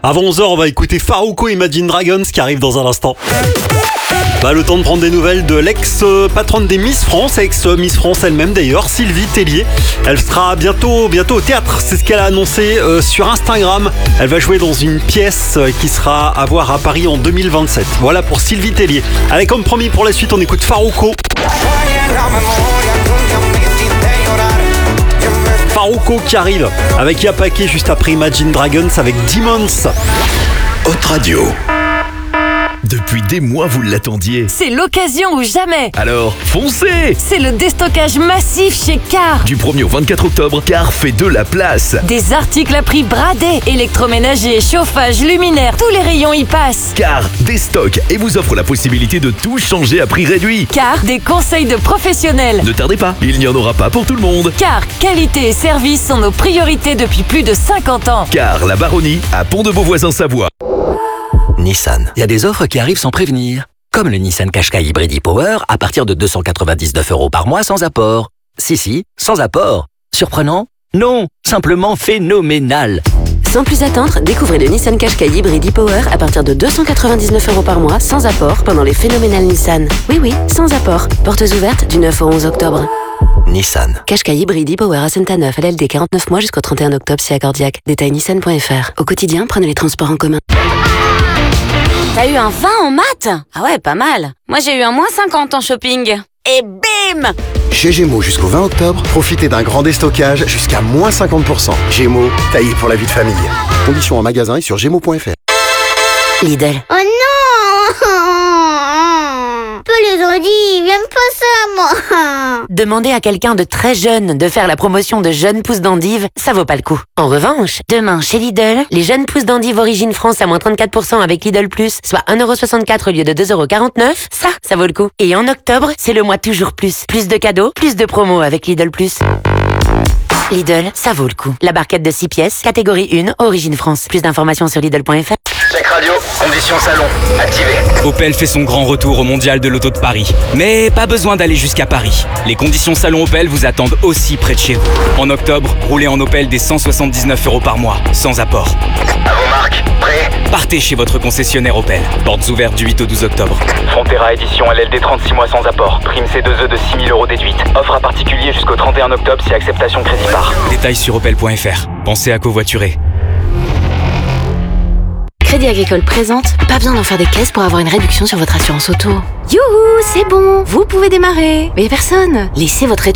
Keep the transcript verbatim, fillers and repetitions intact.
Avant onze heures, on va écouter Farruko Imagine Dragons qui arrive dans un instant. Bah, le temps de prendre des nouvelles de l'ex-patronne des Miss France, ex-Miss France elle-même d'ailleurs, Sylvie Tellier. Elle sera bientôt, bientôt au théâtre, c'est ce qu'elle a annoncé euh, sur Instagram. Elle va jouer dans une pièce qui sera à voir à Paris en deux mille vingt-sept. Voilà pour Sylvie Tellier. Allez, comme promis, pour la suite, on écoute Farruko. Farruko qui arrive avec Yapake juste après Imagine Dragons avec Demons. Hot Radio. Depuis des mois, vous l'attendiez. C'est l'occasion ou jamais. Alors, foncez! C'est le déstockage massif chez Car. Du premier au vingt-quatre octobre, Car fait de la place. Des articles à prix bradés, électroménager, chauffage, luminaire, tous les rayons y passent. Car déstocke et vous offre la possibilité de tout changer à prix réduit. Car des conseils de professionnels. Ne tardez pas, il n'y en aura pas pour tout le monde. Car qualité et service sont nos priorités depuis plus de cinquante ans. Car la Baronnie à Pont-de-Beauvoisin-Savoie. Nissan. Il y a des offres qui arrivent sans prévenir. Comme le Nissan Qashqai Hybrid e-Power à partir de deux cent quatre-vingt-dix-neuf euros par mois sans apport. Si, si, sans apport. Surprenant? Non, simplement phénoménal. Sans plus attendre, découvrez le Nissan Qashqai Hybrid e-Power à partir de deux cent quatre-vingt-dix-neuf euros par mois sans apport pendant les phénoménales Nissan. Oui, oui, sans apport. Portes ouvertes du neuf au onze octobre. Nissan. Qashqai Hybrid e-Power à Saint-Neuf, L L D quarante-neuf mois jusqu'au trente et un octobre si accordiaque. Détail nissan point f r. Au quotidien, prenez les transports en commun. T'as eu un vingt en maths? Ah ouais, pas mal. Moi, j'ai eu un moins cinquante en shopping. Et bim! Chez Gémeaux jusqu'au vingt octobre, profitez d'un grand déstockage jusqu'à moins cinquante pour cent. Gémeaux, taillé pour la vie de famille. Conditions en magasin et sur gémeaux point f r. Lidl. Oh non! Peu les ont dit, j'aime pas ça, moi. Demandez à quelqu'un de très jeune de faire la promotion de jeunes pousses d'endive, ça vaut pas le coup. En revanche, demain chez Lidl, les jeunes pousses d'endive Origine France à moins trente-quatre pour cent avec Lidl Plus, soit un euro soixante-quatre au lieu de deux euros quarante-neuf, ça, ça vaut le coup. Et en octobre, c'est le mois toujours plus. Plus de cadeaux, plus de promos avec Lidl Plus. Lidl, ça vaut le coup. La barquette de six pièces, catégorie un, Origine France. Plus d'informations sur Lidl point f r. Check radio, conditions salon, activé. Opel fait son grand retour au Mondial de l'Auto de Paris. Mais pas besoin d'aller jusqu'à Paris. Les conditions salon Opel vous attendent aussi près de chez vous. En octobre, roulez en Opel des cent soixante-dix-neuf euros par mois, sans apport. À vos marques, prêt? Partez chez votre concessionnaire Opel. Portes ouvertes du huit au douze octobre. Frontera édition L L D trente-six mois sans apport. Prime C deux E de six mille euros déduite. Offre à particulier jusqu'au trente et un octobre si acceptation crédit par. Détails sur opel point f r. Pensez à covoiturer. Crédit Agricole présente, pas besoin d'en faire des caisses pour avoir une réduction sur votre assurance auto. Youhou, c'est bon, vous pouvez démarrer. Mais personne, laissez votre